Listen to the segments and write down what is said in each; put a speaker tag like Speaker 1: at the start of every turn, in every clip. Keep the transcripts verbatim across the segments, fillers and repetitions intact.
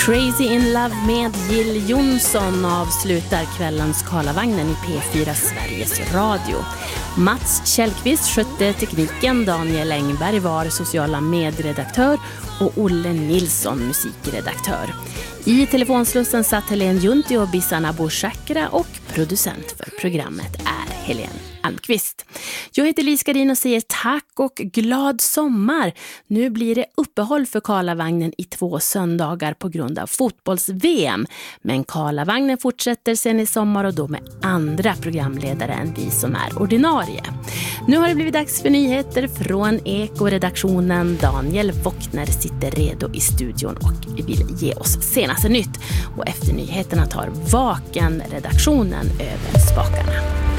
Speaker 1: Crazy in Love med Jill Johnson avslutar kvällens Karlavagnen i P fyra Sveriges Radio. Mats Källqvist skötte tekniken, Daniel Engberg var sociala medredaktör och Olle Nilsson musikredaktör. I telefonslussen satt Helene Junti och Bissan Abu Shakra och producent för programmet är Helene Almqvist. Jag heter Lisa Gardin och säger tack och glad sommar. Nu blir det uppehåll för Karlavagnen i två söndagar på grund av fotbolls-V M. Men Karlavagnen fortsätter sen i sommar och då med andra programledare än vi som är ordinarie. Nu har det blivit dags för nyheter från Eko-redaktionen. Daniel Wockner sitter redo i studion och vill ge oss senaste nytt. Och efter nyheterna tar Vaken-redaktionen över spakarna.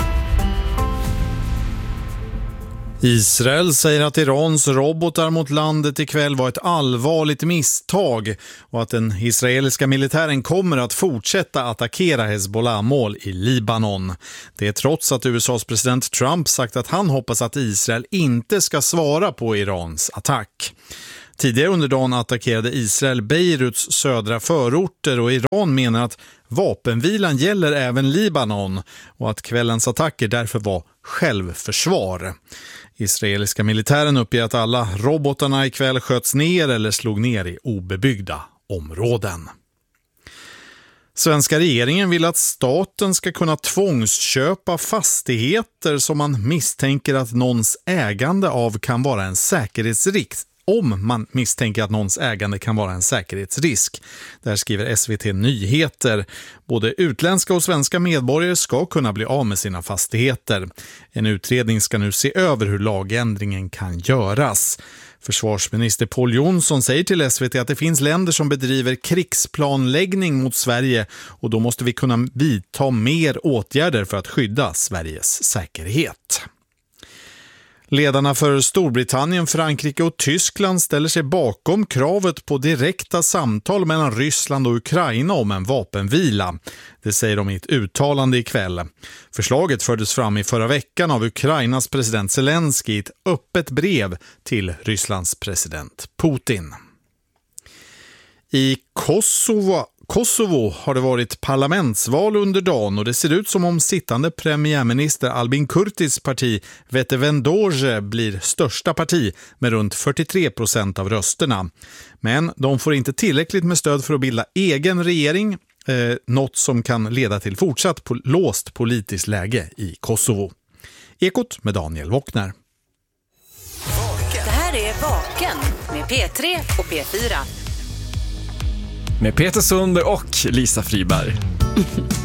Speaker 2: Israel säger att Irans robotar mot landet ikväll var ett allvarligt misstag och att den israeliska militären kommer att fortsätta attackera Hezbollah-mål i Libanon. Det är trots att U S A:s president Trump sagt att han hoppas att Israel inte ska svara på Irans attack. Tidigare under dagen attackerade Israel Beiruts södra förorter och Iran menar att vapenvilan gäller även Libanon och att kvällens attacker därför var självförsvar. Israeliska militären uppger att alla robotarna ikväll sköts ner eller slog ner i obebyggda områden. Svenska regeringen vill att staten ska kunna tvångsköpa fastigheter som man misstänker att någons ägande av kan vara en säkerhetsrisk. Om man misstänker att någons ägande kan vara en säkerhetsrisk. Där skriver S V T Nyheter. Både utländska och svenska medborgare ska kunna bli av med sina fastigheter. En utredning ska nu se över hur lagändringen kan göras. Försvarsminister Pål Jonsson säger till S V T att det finns länder som bedriver krigsplanläggning mot Sverige och då måste vi kunna vidta mer åtgärder för att skydda Sveriges säkerhet. Ledarna för Storbritannien, Frankrike och Tyskland ställer sig bakom kravet på direkta samtal mellan Ryssland och Ukraina om en vapenvila. Det säger de i ett uttalande ikväll. Förslaget fördes fram i förra veckan av Ukrainas president Zelensky i ett öppet brev till Rysslands president Putin. I Kosovo Kosovo har det varit parlamentsval under dagen och det ser ut som om sittande premiärminister Albin Kurtis parti Vetevendoge blir största parti med runt fyrtiotre procent av rösterna. Men de får inte tillräckligt med stöd för att bilda egen regering, eh, något som kan leda till fortsatt po- låst politiskt läge i Kosovo. Ekot med Daniel Wockner.
Speaker 3: Det här är Vaken med P tre och P fyra.
Speaker 4: Med Peter Sunder och Lisa Friberg.